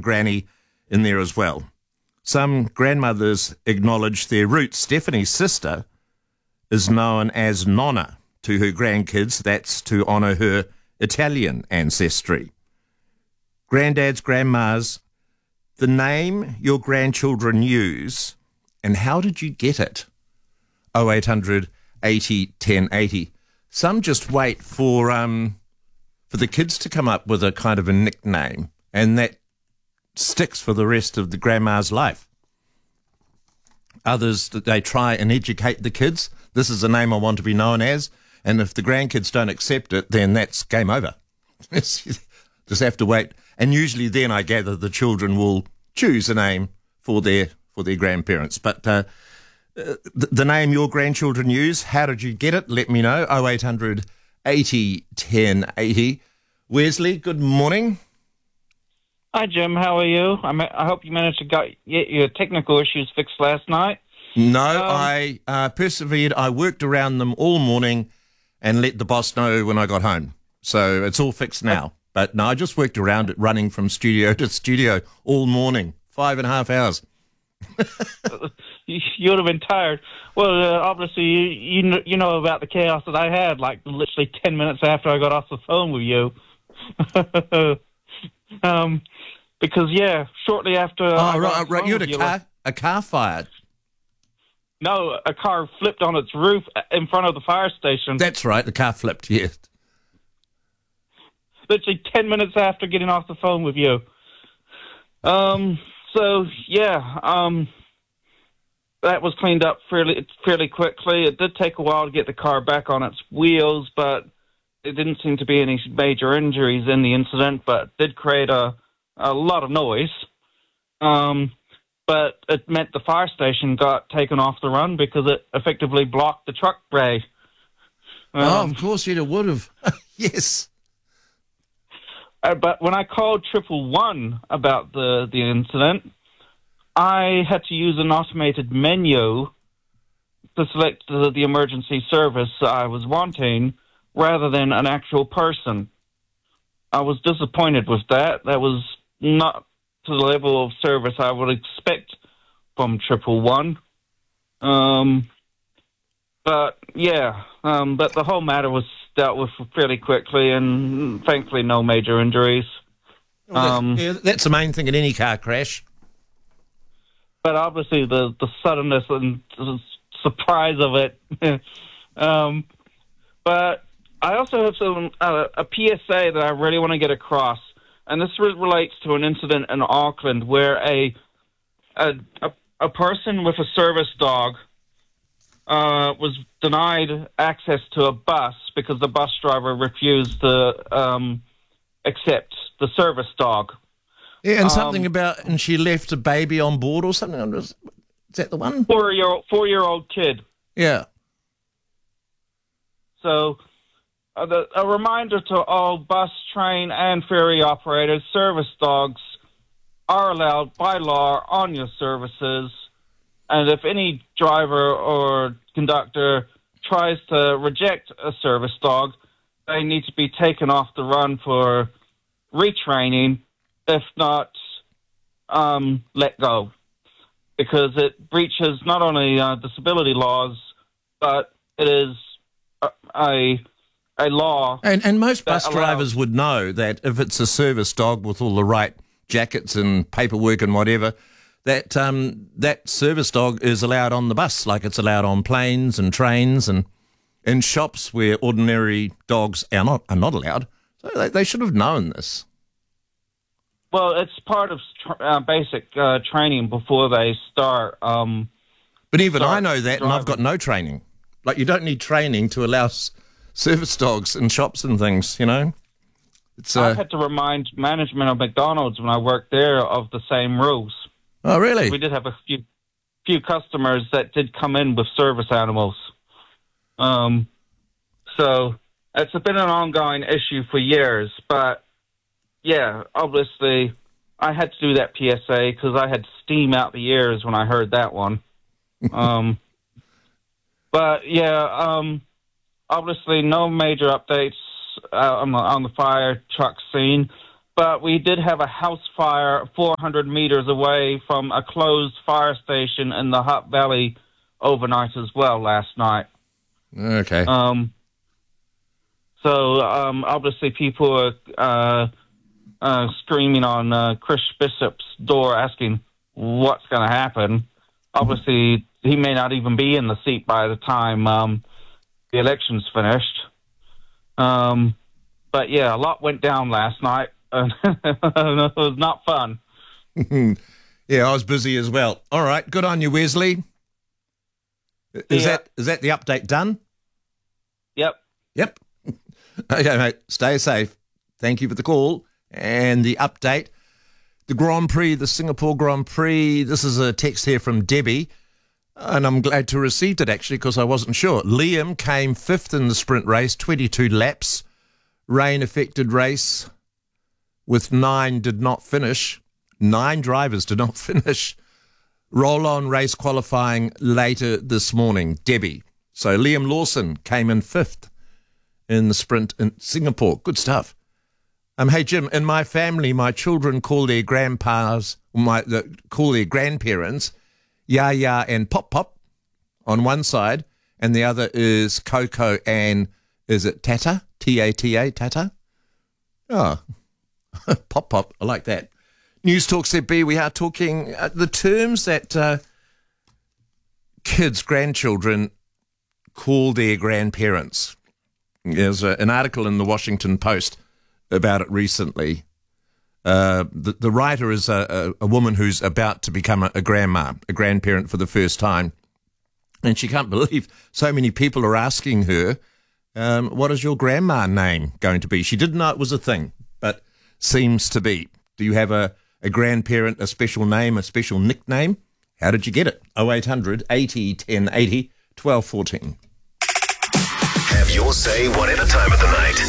granny in there as well. Some grandmothers acknowledge their roots. Stephanie's sister is known as Nonna to her grandkids. That's to honour her Italian ancestry. Granddads, grandmas, the name your grandchildren use, and how did you get it? 0800 80 10 80. Some just wait for the kids to come up with a kind of a nickname, and that sticks for the rest of the grandma's life. Others, they try and educate the kids. This is the name I want to be known as, and if the grandkids don't accept it, then that's game over. Just have to wait. And usually then I gather the children will choose a name for their grandparents. But the name your grandchildren use, how did you get it? Let me know. 0800 80 10 80. Wesley, good morning. Hi, Jim. How are you? I hope you managed to get your technical issues fixed last night. No, I persevered. I worked around them all morning and let the boss know when I got home. So it's all fixed now. But no, I just worked around it, running from studio to studio all morning, 5.5 hours. You would have been tired. Well, obviously, you know about the chaos that I had, like literally 10 minutes after I got off the phone with you. Because, yeah, shortly after... You had a car fired. No, a car flipped on its roof in front of the fire station. That's right, the car flipped, yes. Literally 10 minutes after getting off the phone with you. So, yeah, that was cleaned up fairly quickly. It did take a while to get the car back on its wheels, but there didn't seem to be any major injuries in the incident, but it did create a lot of noise. But it meant the fire station got taken off the run because it effectively blocked the truck bay. Of course it would have. Yes. But when I called 111 about the incident, I had to use an automated menu to select the emergency service I was wanting rather than an actual person. I was disappointed with that. That was not to the level of service I would expect from 111. But the whole matter was dealt with fairly quickly, and thankfully no major injuries. That's the main thing in any car crash. But obviously the suddenness and the surprise of it. But I also have a PSA that I really want to get across, and this relates to an incident in Auckland where a person with a service dog was denied access to a bus because the bus driver refused to accept the service dog. Yeah, and something about, and she left a baby on board or something. Is that the one? Four-year-old kid. Yeah. So, a reminder to all bus, train, and ferry operators: service dogs are allowed by law on your services. And if any driver or conductor tries to reject a service dog, they need to be taken off the run for retraining, if not let go, because it breaches not only disability laws, but it is a law. And most bus drivers would know that if it's a service dog with all the right jackets and paperwork and whatever, that that service dog is allowed on the bus, like it's allowed on planes and trains and in shops where ordinary dogs are not allowed. So they should have known this. Well, it's part of basic training before they start. But even I know that, driving. And I've got no training. Like, you don't need training to allow service dogs in shops and things, you know. I had to remind management of McDonald's when I worked there of the same rules. Oh, really? We did have a few customers that did come in with service animals. So it's been an ongoing issue for years. But, yeah, obviously I had to do that PSA because I had steam out the ears when I heard that one. But, yeah, obviously no major updates on the fire truck scene. but we did have a house fire 400 meters away from a closed fire station in the Hutt Valley overnight as well last night. Okay. So obviously people are screaming on Chris Bishop's door asking what's going to happen. Obviously, he may not even be in the seat by the time the election's finished. But yeah, a lot went down last night. It was not fun. Yeah, I was busy as well. All right, good on you, Wesley. Is that the update done? Yep. Okay, mate, stay safe. Thank you for the call and the update. The Grand Prix, the Singapore Grand Prix, this is a text here from Debbie, and I'm glad to have received it, actually, because I wasn't sure. Liam came fifth in the sprint race, 22 laps. Rain-affected race with 9 did not finish. 9 drivers did not finish. Roll-on race qualifying later this morning, Debbie. So Liam Lawson came in fifth in the sprint in Singapore. Good stuff. Hey, Jim, in my family, my children call their grandparents Yaya and Pop Pop on one side, and the other is Coco and, is it Tata? T-A-T-A, Tata? Oh, Pop Pop, I like that. News Talk ZB, we are talking the terms that kids, grandchildren, call their grandparents. There's an article in the Washington Post about it recently. The writer is a woman who's about to become a grandma, a grandparent for the first time. And she can't believe so many people are asking her, what is your grandma name going to be? She didn't know it was a thing, but seems to be. Do you have a grandparent, a special name, a special nickname? How did you get it? 0800 80 10 80 12 14. Have your say whatever time of the night.